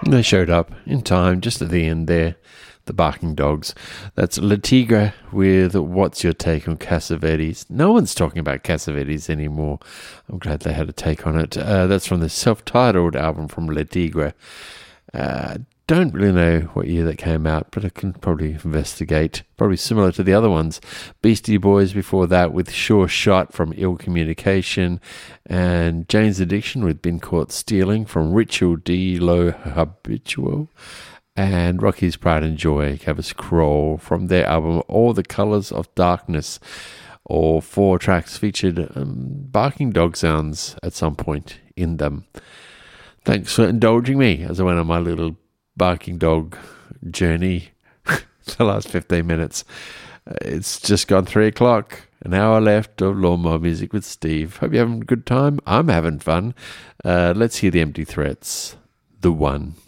They showed up in time, just at the end there, the Barking Dogs. That's Le Tigre with What's Your Take on Cassavetes? No one's talking about Cassavetes anymore. I'm glad they had a take on it. That's from the self-titled album from Le Tigre. Don't really know what year that came out, but I can probably investigate. Probably similar to the other ones. Beastie Boys before that with Sure Shot from Ill Communication, and Jane's Addiction with Been Caught Stealing from Ritual de Lo Habitual, and Rocky's Pride and Joy gave us Crawl from their album All the Colors of Darkness. All 4 tracks featured barking dog sounds at some point in them. Thanks for indulging me as I went on my little barking dog journey the last 15 minutes. It's just gone 3 o'clock, an hour left of Lawnmower Music with Steve. Hope you're having a good time. I'm having fun. Let's hear the Empty Threats, The One.